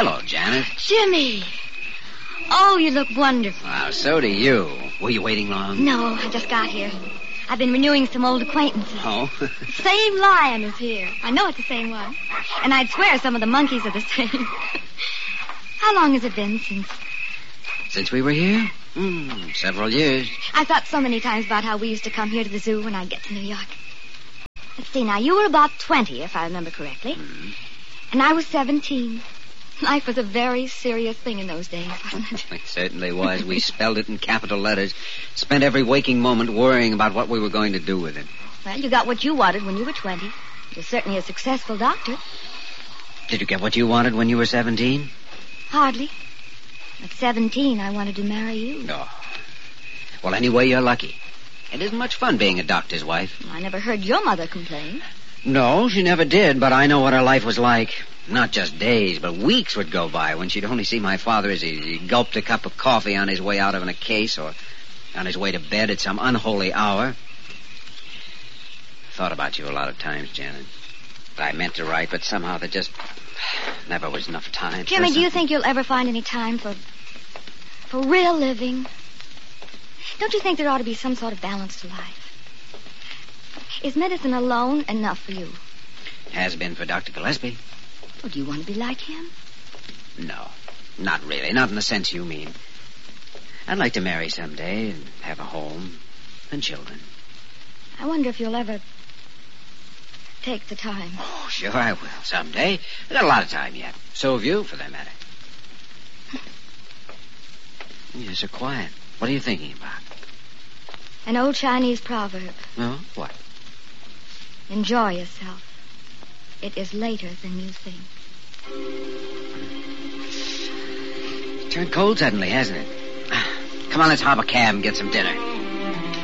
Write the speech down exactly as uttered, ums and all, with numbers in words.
Hello, Janet. Jimmy. Oh, you look wonderful. Wow, so do you. Were you waiting long? No, I just got here. I've been renewing some old acquaintances. Oh? Same lion is here. I know it's the same one. And I'd swear some of the monkeys are the same. How long has it been since... Since we were here? Hmm, several years. I've thought so many times about how we used to come here to the zoo when I'd get to New York. Let's see, now, you were about twenty, if I remember correctly. Mm-hmm. And I was seventeen. Life was a very serious thing in those days, wasn't it? It certainly was. We spelled it in capital letters. Spent every waking moment worrying about what we were going to do with it. Well, you got what you wanted when you were twenty. You're certainly a successful doctor. Did you get what you wanted when you were seventeen? Hardly. At seventeen, I wanted to marry you. No. Well, anyway, you're lucky. It isn't much fun being a doctor's wife. I never heard your mother complain. No, she never did, but I know what her life was like. Not just days, but weeks would go by when she'd only see my father as he, he gulped a cup of coffee on his way out of a case or on his way to bed at some unholy hour. Thought about you a lot of times, Janet. I meant to write, but somehow there just never was enough time. Jimmy, do you think you'll ever find any time for... for real living? Don't you think there ought to be some sort of balance to life? Is medicine alone enough for you? Has been for Doctor Gillespie. Oh, do you want to be like him? No, not really. Not in the sense you mean. I'd like to marry someday and have a home and children. I wonder if you'll ever take the time. Oh, sure I will. Someday. I've got a lot of time yet. So have you, for that matter. You're so quiet. What are you thinking about? An old Chinese proverb. No? What? Enjoy yourself. It is later than you think. Turned cold suddenly, hasn't it? Come on, let's hop a cab and get some dinner.